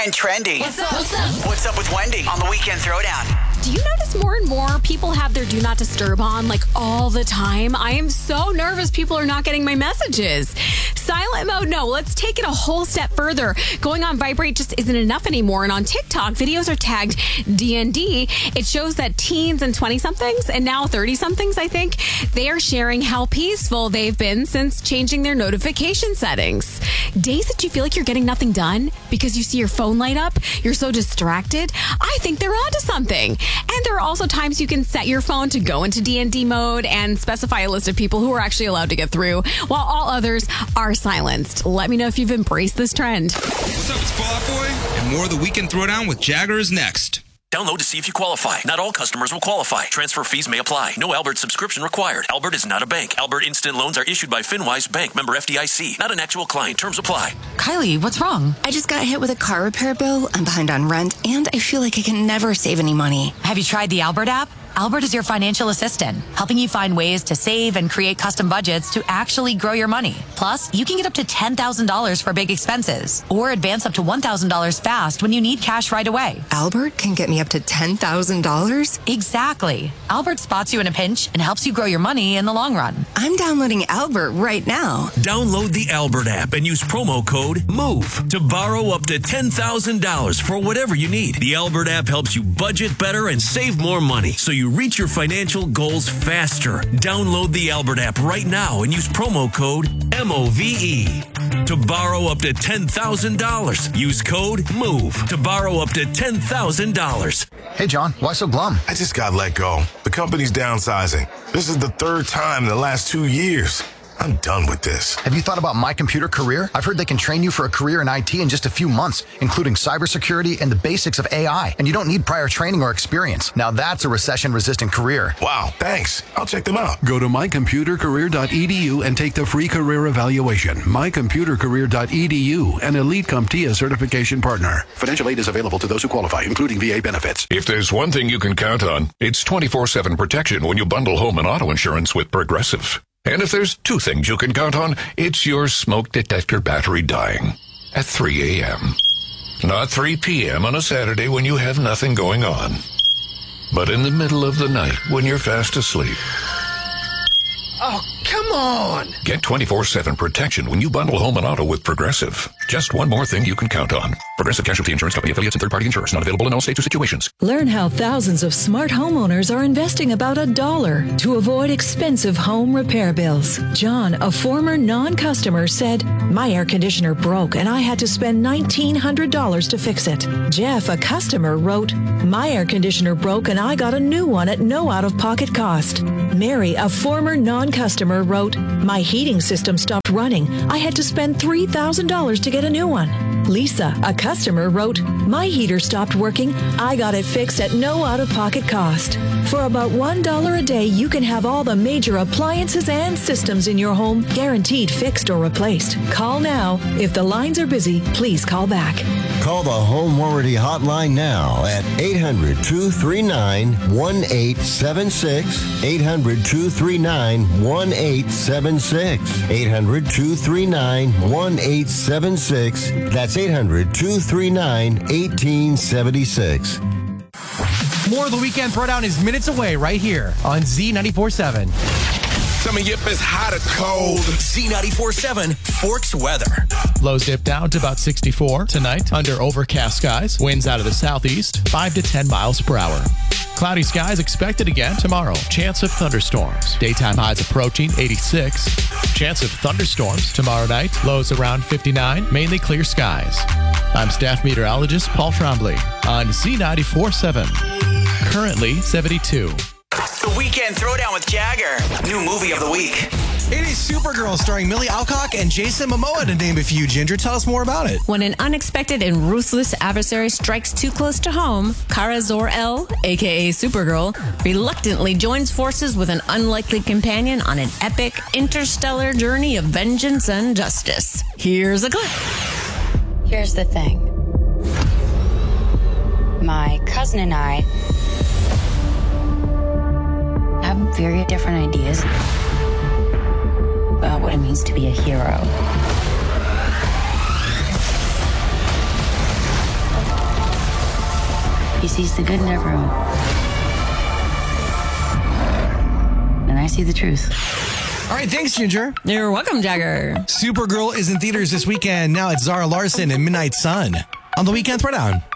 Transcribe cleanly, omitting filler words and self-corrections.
and trendy. What's up? What's up? What's up with Wendy on the Weekend Throwdown? Do you notice more and more people have their Do Not Disturb on like all the time? I am so nervous people are not getting my messages. Silent mode, no. Let's take it a whole step further. Going on vibrate just isn't enough anymore. And on TikTok, videos are tagged DND. It shows that teens and 20-somethings and now 30-somethings, I think, they are sharing how peaceful they've been since changing their notification settings. Days that you feel like you're getting nothing done because you see your phone light up, you're so distracted. I think they're onto something. And there are also times you can set your phone to go into DND mode and specify a list of people who are actually allowed to get through, while all others are silenced. Let me know if you've embraced this trend. What's up, it's Fall Out Boy, and more of the Weekend Throwdown with Jagger is next. Download to see if you qualify. Not all customers will qualify. Transfer fees may apply. No Albert subscription required. Albert is not a bank. Albert Instant Loans are issued by FinWise Bank, member FDIC. Not an actual client. Terms apply. Kylie, what's wrong? I just got hit with a car repair bill. I'm behind on rent, and I feel like I can never save any money. Have you tried the Albert app? Albert is your financial assistant, helping you find ways to save and create custom budgets to actually grow your money. Plus, you can get up to $10,000 for big expenses or advance up to $1,000 fast when you need cash right away. Albert can get me up to $10,000? Exactly. Albert spots you in a pinch and helps you grow your money in the long run. I'm downloading Albert right now. Download the Albert app and use promo code MOVE to borrow up to $10,000 for whatever you need. The Albert app helps you budget better and save more money, so you reach your financial goals faster. Download the Albert app right now and use promo code MOVE to borrow up to $10,000. Use code MOVE to borrow up to $10,000. Hey, John, why so glum? I just got let go. The company's downsizing. This is the third time in the last 2 years. I'm done with this. Have you thought about My Computer Career? I've heard they can train you for a career in IT in just a few months, including cybersecurity and the basics of AI. And you don't need prior training or experience. Now that's a recession-resistant career. Wow, thanks. I'll check them out. Go to mycomputercareer.edu and take the free career evaluation. mycomputercareer.edu, an Elite CompTIA certification partner. Financial aid is available to those who qualify, including VA benefits. If there's one thing you can count on, it's 24/7 protection when you bundle home and auto insurance with Progressive. And if there's two things you can count on, it's your smoke detector battery dying at 3 a.m. Not 3 p.m. on a Saturday when you have nothing going on, but in the middle of the night when you're fast asleep. Oh, come on! Get 24/7 protection when you bundle home and auto with Progressive. Just one more thing you can count on. Progressive Casualty Insurance Company, affiliates, and third-party insurers. Not available in all states or situations. Learn how thousands of smart homeowners are investing about $1 to avoid expensive home repair bills. John, a former non-customer, said, "My air conditioner broke and I had to spend $1,900 to fix it." Jeff, a customer, wrote, "My air conditioner broke and I got a new one at no out-of-pocket cost." Mary, a former non-customer, wrote, "My heating system stopped running. I had to spend $3,000 to get a new one." Lisa, a customer, wrote, "My heater stopped working. I got it fixed at no out-of-pocket cost." For about $1 a day, you can have all the major appliances and systems in your home guaranteed fixed or replaced. Call now. If the lines are busy, please call back. Call the Home Warranty Hotline now at 800-239-1876, 800-239-1876, 800-239-1876. That's 800-239-1876. More of the Weekend Throwdown is minutes away right here on Z94.7. Coming up is hot or cold. Z94.7 Forks weather. Lows dip down to about 64 tonight under overcast skies. Winds out of the southeast, 5 to 10 miles per hour. Cloudy skies expected again tomorrow. Chance of thunderstorms. Daytime highs approaching 86. Chance of thunderstorms tomorrow night. Lows around 59. Mainly clear skies. I'm staff meteorologist Paul Trombley on Z94.7. Currently 72. The Weekend Throwdown with Jagger. New movie of the week. It is Supergirl starring Millie Alcock and Jason Momoa, to name a few. Ginger, tell us more about it. When an unexpected and ruthless adversary strikes too close to home, Kara Zor-El, a.k.a. Supergirl, reluctantly joins forces with an unlikely companion on an epic interstellar journey of vengeance and justice. Here's a clip. Here's the thing. My cousin and I have very different ideas about what it means to be a hero. He sees the good in everyone. And I see the truth. All right, thanks, Ginger. You're welcome, Jagger. Supergirl is in theaters this weekend. Now it's Zara Larson and Midnight Sun on the Weekend Throwdown.